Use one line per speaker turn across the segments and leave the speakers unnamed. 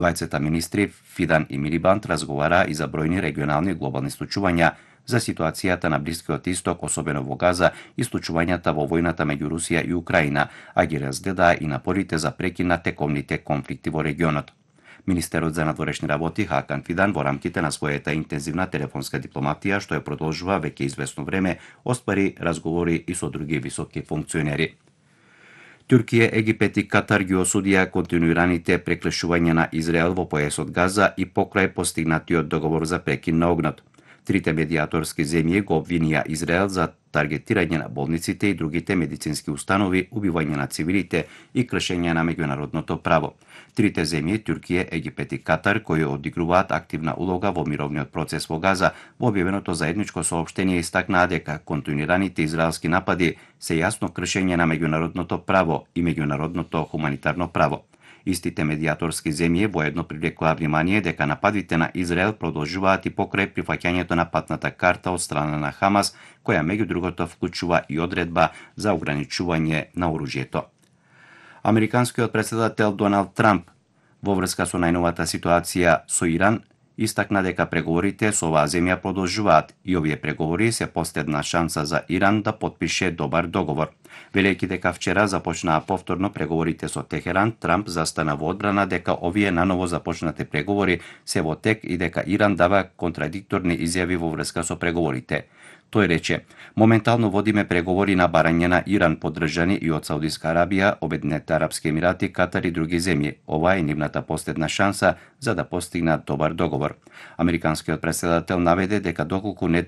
Двајцата министри Фидан и Милибанд разговара и за бројни регионални и глобални случувања, за ситуацијата на Блискиот Исток, особено во Газа, и случувањата во војната меѓу Русија и Украина, а ги разгледаа и напорите за прекин на тековните конфликти во регионот. Министерот за надворешни работи Хакан Фидан во рамките на својата интензивна телефонска дипломатија, што ја продолжува веќе известно време, оствари разговори и со други високи функционери. Туркија, Египет и Катар ги осудија континуираните преклучувања на Израел во појасот Газа и покрај постигнатиот договор за прекин на огнот. Трите медиаторски земји го обвинија Израел за таргетирање на болниците и другите медицински установи, убивање на цивилите и кршење на меѓународното право. Трите земји, Туркија, Египет и Катар, кои одигруваат активна улога во мировниот процес во Газа, во објавеното заедничко соопштение истакнаа дека континуираните израелски напади се јасно кршење на меѓународното право и меѓународното хуманитарно право. Истите медиаторски земји воедно привлеклаа внимание дека нападите на Израел продолжуваат и покрај прифаќањето на патната карта од страна на Хамас, која меѓу другото вклучува и одредба за ограничување на оружјето. Американскиот претседател Доналд Трамп во врска со најновата ситуација со Иран истакна дека преговорите со оваа земја продолжуваат и овие преговори се последна шанса за Иран да потпише добар договор. Велејќи дека вчера започнаа повторно преговорите со Техеран, Трамп застана во одбрана дека овие наново започнати преговори се во тек и дека Иран дава контрадикторни изјави во врска со преговорите. Тој рече: "Моментално водиме преговори на барање на Иран, поддржани и од Саудиска Арабија, Обединетите арапски емирати, Катар и други земји. Ова е нивната последна шанса за да постигнат добар договор." Американскиот претседател наведе дека доколку не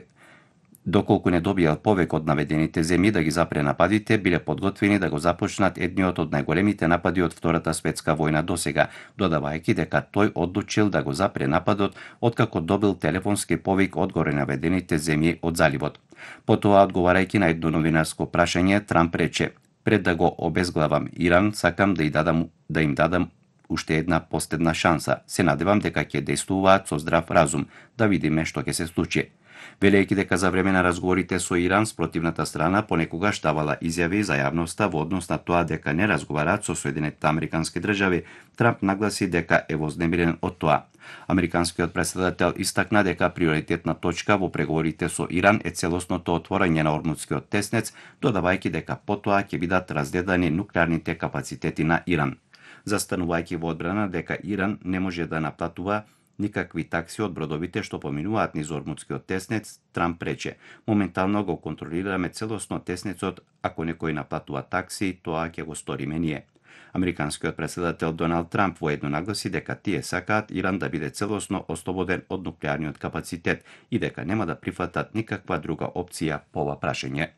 добијал повеќе од наведените земји да ги запре нападите, биле подготвени да го започнат едниот од најголемите напади од Втората светска војна досега, додавајќи дека тој одлучил да го запре нападот откако добил телефонски повик од горе наведените земји од заливот. Потоа, одговарајќи на едно новинарско прашање, Трамп рече: "Пред да го обезглавам Иран, сакам да им дадам уште една последна шанса. Се надевам дека ќе действуваат со здрав разум, да видиме што ќе се случи." Велејќи дека за време на разговорите со Иран, спротивната страна понекогаш давала изјави за јавноста во однос на тоа дека не разговараат со Соединетите американски држави, Трамп нагласи дека е вознемирен од тоа. Американскиот претседател истакна дека приоритетна точка во преговорите со Иран е целосното отворање на Ормудскиот теснец, додавајќи дека потоа ќе бидат разгледани нуклеарните капацитети на Иран. Застанувајќи во одбрана дека Иран не може да наплатува никакви такси од бродовите што поминуваат низ Ормудскиот теснец, Трамп рече: "Моментално го контролираме целосно теснецот, ако некој наплатува такси, тоа ќе го сториме ние." Американскиот претседател Доналд Трамп воедно нагласи дека тие сакаат Иран да биде целосно ослободен од нуклеарниот капацитет и дека нема да прифатат никаква друга опција по ова прашање.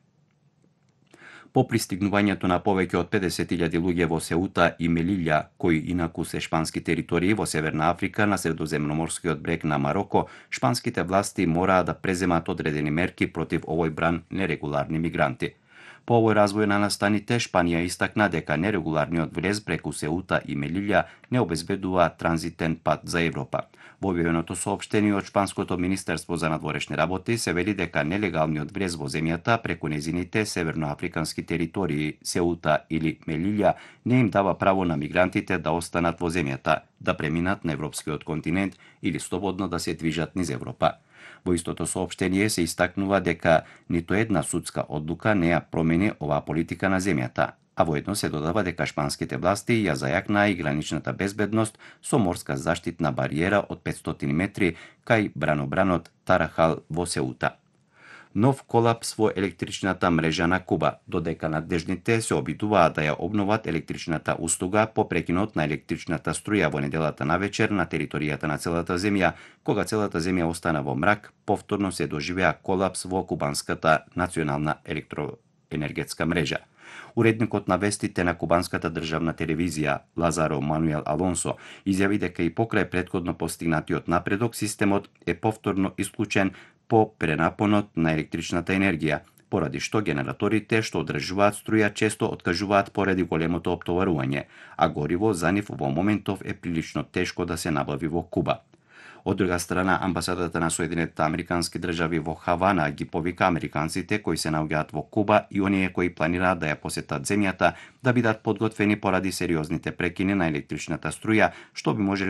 По пристигнувањето на повеќе од 50.000 луѓе во Сеута и Мелилја, кои инаку се шпански територии во Северна Африка на средоземноморскиот брег на Мароко, шпанските власти мораа да преземат одредени мерки против овој бран нерегуларни мигранти. По овој развој на настаните, Шпанија истакна дека нерегуларниот влез преку Сеута и Мелилја не обезбедува транзитен пат за Европа. Во објавеното соопштение од Шпанското министерство за надворешни работи се вели дека нелегалниот влез во земјата преку незините северноафрикански територии Сеута или Мелилја не им дава право на мигрантите да останат во земјата, да преминат на европскиот континент или слободно да се движат низ Европа. Во истото соопштение се истакнува дека ниту една судска одлука не ја промени оваа политика на земјата, а воедно се додава дека шпанските власти ја зајакнаа и граничната безбедност со морска заштитна бариера од 500 метри кај бранобранот Тарахал во Сеута. Нов колапс во електричната мрежа на Куба, додека надежните се обидуваат да ја обноват електричната услуга по прекинот на електричната струја во неделата навечер на територијата на целата земја, кога целата земја остана во мрак, повторно се доживеа колапс во кубанската национална електроенергетска мрежа. Уредникот на вестите на кубанската државна телевизија Лазаро Мануел Алонсо изјави дека и покрај претходно постигнатиот напредок, системот е повторно исклучен по пренапонот на електричната енергија, поради што генераторите што одржуваат струја често откажуваат поради големото оптоварување, а гориво за нив во моментов е прилично тешко да се набави во Куба. Од друга страна, амбасадата на Соединетите Американски држави во Хавана ги повика американците кои се наоѓаат во Куба и оние кои планираат да ја посетат земјата да бидат подготвени поради сериозните прекини на електричната струја, што би можеле